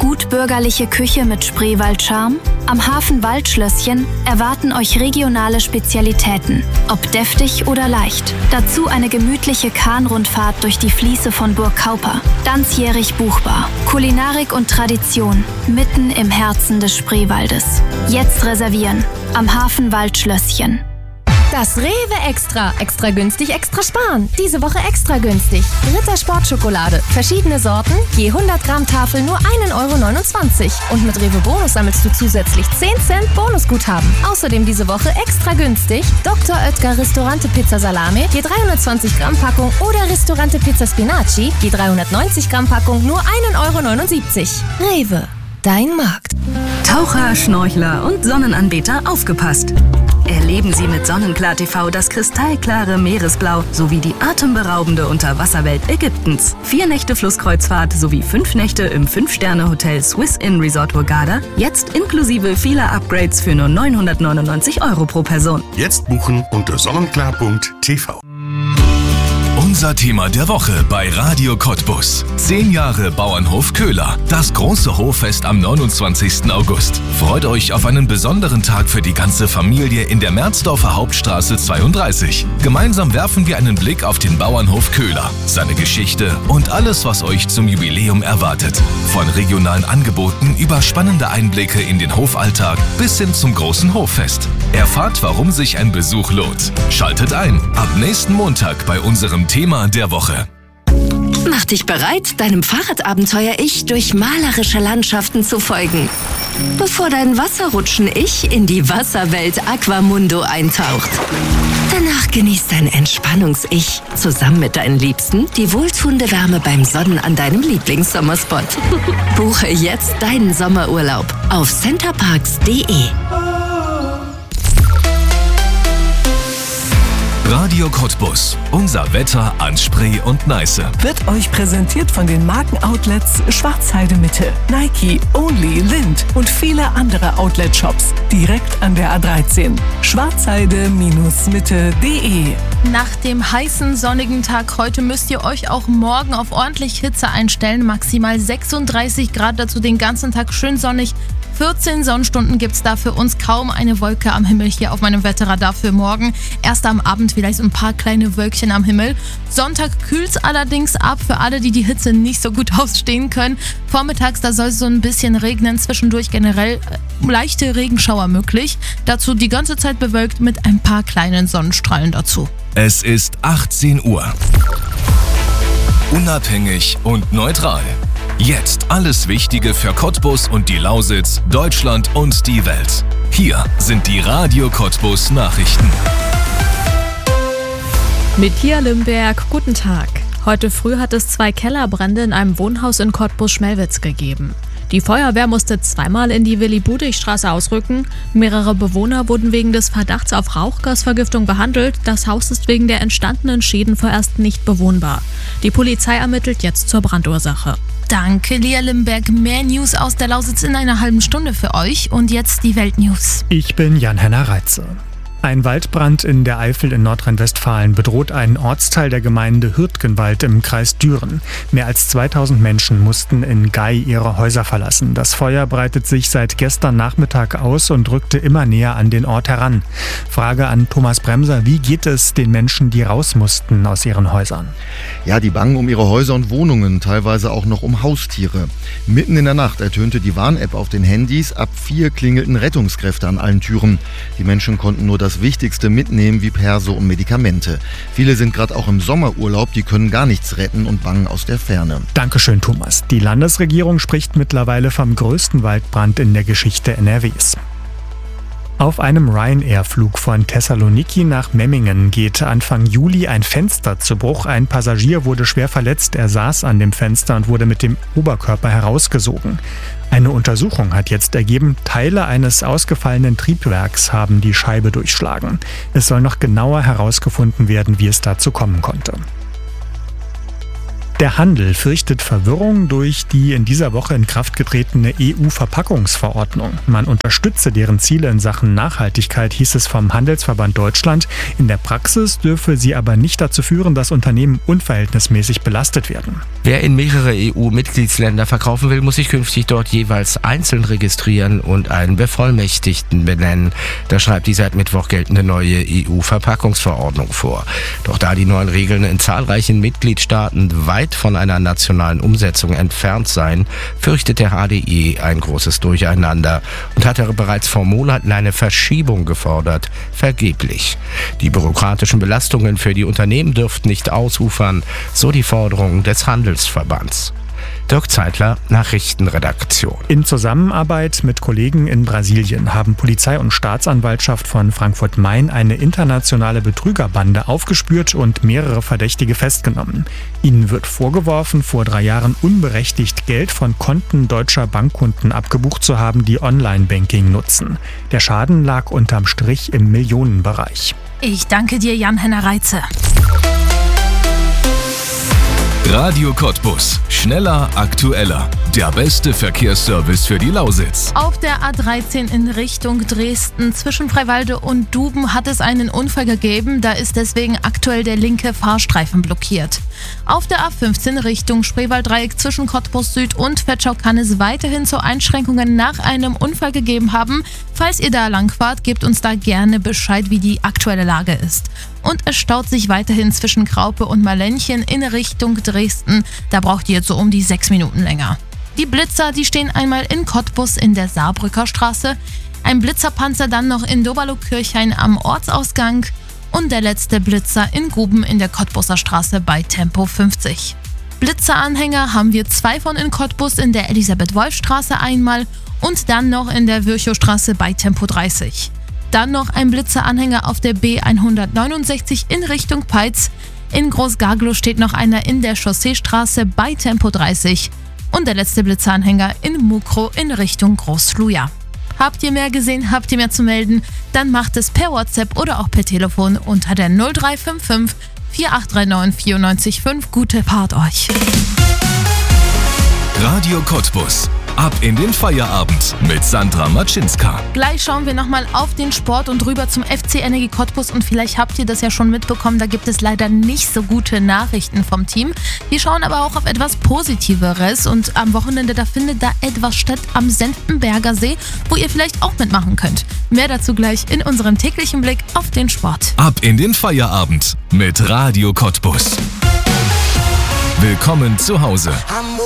gut bürgerliche Küche mit Spreewald-Charme? Am Hafen Waldschlösschen erwarten euch regionale Spezialitäten, ob deftig oder leicht. Dazu eine gemütliche Kahnrundfahrt durch die Fließe von Burg Kauper. Ganzjährig buchbar. Kulinarik und Tradition mitten im Herzen des Spreewaldes. Jetzt reservieren. Am Hafen Waldschlösschen. Das Rewe Extra. Extra günstig, extra sparen. Diese Woche extra günstig. Ritter Sportschokolade. Verschiedene Sorten. Je 100 Gramm Tafel nur 1,29 €. Und mit Rewe Bonus sammelst du zusätzlich 10 Cent Bonusguthaben. Außerdem diese Woche extra günstig. Dr. Oetker Ristorante Pizza Salame. Je 320 Gramm Packung. Oder Ristorante Pizza Spinaci. Je 390 Gramm Packung nur 1,79 €. Rewe. Dein Markt. Taucher, Schnorchler und Sonnenanbeter aufgepasst! Erleben Sie mit Sonnenklar TV das kristallklare Meeresblau sowie die atemberaubende Unterwasserwelt Ägyptens. 4 Nächte Flusskreuzfahrt sowie 5 Nächte im 5-Sterne-Hotel Swiss Inn Resort Hurghada. Jetzt inklusive vieler Upgrades für nur 999 € pro Person. Jetzt buchen unter sonnenklar.tv. Unser Thema der Woche bei Radio Cottbus. 10 Jahre Bauernhof Köhler. Das große Hoffest am 29. August. Freut euch auf einen besonderen Tag für die ganze Familie in der Merzdorfer Hauptstraße 32. Gemeinsam werfen wir einen Blick auf den Bauernhof Köhler, seine Geschichte und alles, was euch zum Jubiläum erwartet. Von regionalen Angeboten über spannende Einblicke in den Hofalltag bis hin zum großen Hoffest. Erfahrt, warum sich ein Besuch lohnt. Schaltet ein ab nächsten Montag bei unserem Thema der Woche. Mach dich bereit, deinem Fahrradabenteuer-Ich durch malerische Landschaften zu folgen, bevor dein Wasserrutschen-Ich in die Wasserwelt Aquamundo eintaucht. Danach genießt dein Entspannungs-Ich zusammen mit deinen Liebsten die wohltuende Wärme beim Sonnen an deinem Lieblingssommerspot. Buche jetzt deinen Sommerurlaub auf centerparks.de. Radio Cottbus. Unser Wetter an Spree und Neiße. Wird euch präsentiert von den Markenoutlets Schwarzheide Mitte, Nike, Only, Lind und viele andere Outlet-Shops direkt an der A13. Schwarzheide-mitte.de. Nach dem heißen, sonnigen Tag heute müsst ihr euch auch morgen auf ordentlich Hitze einstellen. Maximal 36 Grad, dazu den ganzen Tag schön sonnig. 14 Sonnenstunden gibt's da, für uns kaum eine Wolke am Himmel hier auf meinem Wetterradar für morgen. Erst am Abend vielleicht so ein paar kleine Wölkchen am Himmel. Sonntag kühlt's allerdings ab für alle, die die Hitze nicht so gut ausstehen können. Vormittags, da soll es so ein bisschen regnen, zwischendurch generell leichte Regenschauer möglich. Dazu die ganze Zeit bewölkt mit ein paar kleinen Sonnenstrahlen dazu. Es ist 18 Uhr. Unabhängig und neutral. Jetzt alles Wichtige für Cottbus und die Lausitz, Deutschland und die Welt. Hier sind die Radio Cottbus Nachrichten. Mit Pia Limberg, guten Tag. Heute früh hat es 2 Kellerbrände in einem Wohnhaus in Cottbus-Schmelwitz gegeben. Die Feuerwehr musste zweimal in die Willi-Budich-Straße ausrücken. Mehrere Bewohner wurden wegen des Verdachts auf Rauchgasvergiftung behandelt. Das Haus ist wegen der entstandenen Schäden vorerst nicht bewohnbar. Die Polizei ermittelt jetzt zur Brandursache. Danke, Lea Limberg. Mehr News aus der Lausitz in einer halben Stunde für euch. Und jetzt die Weltnews. Ich bin Jan-Henner Reitze. Ein Waldbrand in der Eifel in Nordrhein-Westfalen bedroht einen Ortsteil der Gemeinde Hürtgenwald im Kreis Düren. Mehr als 2000 Menschen mussten in Gay ihre Häuser verlassen. Das Feuer breitet sich seit gestern Nachmittag aus und rückte immer näher an den Ort heran. Frage an Thomas Bremser: Wie geht es den Menschen, die raus mussten aus ihren Häusern? Ja, die bangen um ihre Häuser und Wohnungen, teilweise auch noch um Haustiere. Mitten in der Nacht ertönte die Warn-App auf den Handys. Ab 4 klingelten Rettungskräfte an allen Türen. Die Menschen konnten nur das Wichtigste mitnehmen, wie Perso und Medikamente. Viele sind gerade auch im Sommerurlaub, die können gar nichts retten und bangen aus der Ferne. Dankeschön, Thomas. Die Landesregierung spricht mittlerweile vom größten Waldbrand in der Geschichte NRWs. Auf einem Ryanair-Flug von Thessaloniki nach Memmingen geht Anfang Juli ein Fenster zu Bruch. Ein Passagier wurde schwer verletzt. Er saß an dem Fenster und wurde mit dem Oberkörper herausgesogen. Eine Untersuchung hat jetzt ergeben, Teile eines ausgefallenen Triebwerks haben die Scheibe durchschlagen. Es soll noch genauer herausgefunden werden, wie es dazu kommen konnte. Der Handel fürchtet Verwirrung durch die in dieser Woche in Kraft getretene EU-Verpackungsverordnung. Man unterstütze deren Ziele in Sachen Nachhaltigkeit, hieß es vom Handelsverband Deutschland. In der Praxis dürfe sie aber nicht dazu führen, dass Unternehmen unverhältnismäßig belastet werden. Wer in mehrere EU-Mitgliedsländer verkaufen will, muss sich künftig dort jeweils einzeln registrieren und einen Bevollmächtigten benennen. Das schreibt die seit Mittwoch geltende neue EU-Verpackungsverordnung vor. Doch da die neuen Regeln in zahlreichen Mitgliedstaaten weit von einer nationalen Umsetzung entfernt seien, fürchtet der HDE ein großes Durcheinander und hat bereits vor Monaten eine Verschiebung gefordert. Vergeblich. Die bürokratischen Belastungen für die Unternehmen dürften nicht ausufern, so die Forderung des Handelsverbands. Dirk Zeitler, Nachrichtenredaktion. In Zusammenarbeit mit Kollegen in Brasilien haben Polizei und Staatsanwaltschaft von Frankfurt-Main eine internationale Betrügerbande aufgespürt und mehrere Verdächtige festgenommen. Ihnen wird vorgeworfen, vor 3 Jahren unberechtigt Geld von Konten deutscher Bankkunden abgebucht zu haben, die Online-Banking nutzen. Der Schaden lag unterm Strich im Millionenbereich. Ich danke dir, Jan-Henner Reitze. Radio Cottbus. Schneller, aktueller. Der beste Verkehrsservice für die Lausitz. Auf der A13 in Richtung Dresden zwischen Freiwalde und Duben hat es einen Unfall gegeben. Da ist deswegen aktuell der linke Fahrstreifen blockiert. Auf der A15 Richtung Spreewalddreieck zwischen Cottbus Süd und Vetschau kann es weiterhin zu Einschränkungen nach einem Unfall gegeben haben. Falls ihr da lang fahrt, gebt uns da gerne Bescheid, wie die aktuelle Lage ist. Und es staut sich weiterhin zwischen Graupe und Malenchen in Richtung Dresden. Da braucht ihr jetzt so um die 6 Minuten länger. Die Blitzer, die stehen einmal in Cottbus in der Saarbrücker Straße, ein Blitzerpanzer dann noch in Doberlo-Kirchhain am Ortsausgang und der letzte Blitzer in Guben in der Cottbuser Straße bei Tempo 50. Blitzeranhänger haben wir 2 von in Cottbus in der Elisabeth-Wolf-Straße einmal und dann noch in der Virchow-Straße bei Tempo 30. Dann noch ein Blitzeranhänger auf der B169 in Richtung Peitz. In Großgaglow steht noch einer in der Chausseestraße bei Tempo 30. Und der letzte Blitzeranhänger in Mukro in Richtung Großschluja. Habt ihr mehr gesehen, habt ihr mehr zu melden? Dann macht es per WhatsApp oder auch per Telefon unter der 0355 4839 94,5. Gute Fahrt euch. Radio Cottbus. Ab in den Feierabend mit Sandra Matschinska. Gleich schauen wir nochmal auf den Sport und rüber zum FC Energie Cottbus. Und vielleicht habt ihr das ja schon mitbekommen, da gibt es leider nicht so gute Nachrichten vom Team. Wir schauen aber auch auf etwas Positiveres. Und am Wochenende, da findet da etwas statt am Senftenberger See, wo ihr vielleicht auch mitmachen könnt. Mehr dazu gleich in unserem täglichen Blick auf den Sport. Ab in den Feierabend mit Radio Cottbus. Willkommen zu Hause.